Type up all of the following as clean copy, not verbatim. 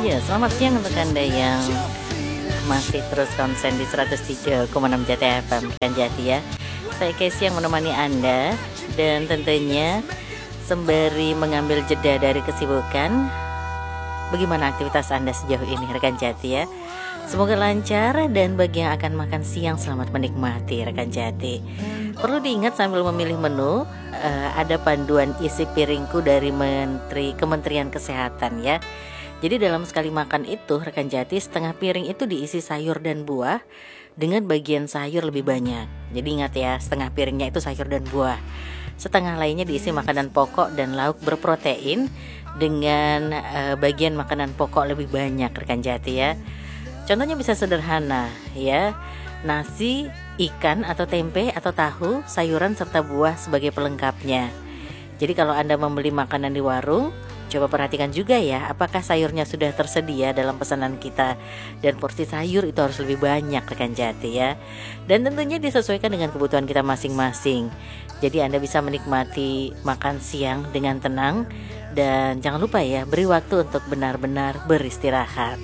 Ya, selamat siang untuk Anda yang masih terus konsen di 103,6 Jati FM kan Jati ya. Saya Casey yang menemani Anda dan tentunya sembari mengambil jeda dari kesibukan, bagaimana aktivitas Anda sejauh ini rekan Jati ya. Semoga lancar dan bagi yang akan makan siang selamat menikmati rekan Jati. Perlu diingat sambil memilih menu, ada panduan isi piringku dari Kementerian Kesehatan ya. Jadi dalam sekali makan itu rekan Jati, setengah piring itu diisi sayur dan buah dengan bagian sayur lebih banyak. Jadi ingat ya, setengah piringnya itu sayur dan buah. Setengah lainnya diisi makanan pokok dan lauk berprotein dengan bagian makanan pokok lebih banyak rekan Jati ya. Contohnya bisa sederhana ya, nasi, ikan atau tempe atau tahu, sayuran serta buah sebagai pelengkapnya. Jadi kalau Anda membeli makanan di warung, coba perhatikan juga ya, apakah sayurnya sudah tersedia dalam pesanan kita. Dan porsi sayur itu harus lebih banyak rekan Jati ya. Dan tentunya disesuaikan dengan kebutuhan kita masing-masing. Jadi Anda bisa menikmati makan siang dengan tenang. Dan jangan lupa ya, beri waktu untuk benar-benar beristirahat.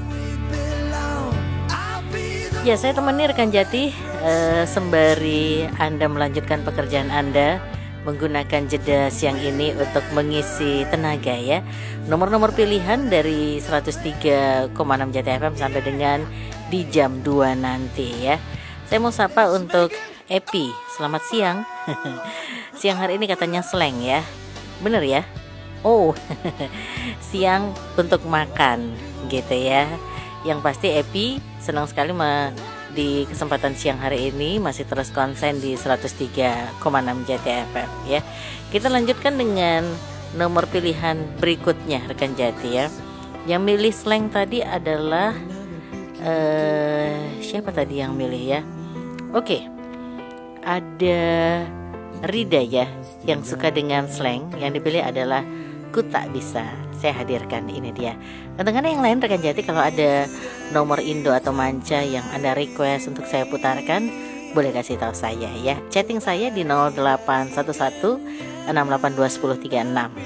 Ya, saya temani rekan Jati sembari Anda melanjutkan pekerjaan Anda, menggunakan jeda siang ini untuk mengisi tenaga ya. Nomor-nomor pilihan dari 103,6 Jati FM sampai dengan di jam 2 nanti ya. Saya mau sapa untuk Epi, selamat siang. Siang hari ini katanya slang ya. Bener ya? Oh, siang untuk makan gitu ya. Yang pasti Epi senang sekali di kesempatan siang hari ini masih terus konsen di 103,6 Jati FM ya. Kita lanjutkan dengan nomor pilihan berikutnya rekan Jati ya. Yang milih slang tadi adalah siapa tadi yang milih ya? Oke, ada Rida ya yang suka dengan slang. Yang dipilih adalah ku tak bisa. Saya hadirkan, ini dia. Untuk Anda yang lain rekan Jati, kalau ada nomor Indo atau Manca yang Anda request untuk saya putarkan, boleh kasih tahu saya ya. Chatting saya di 0811 682 1036.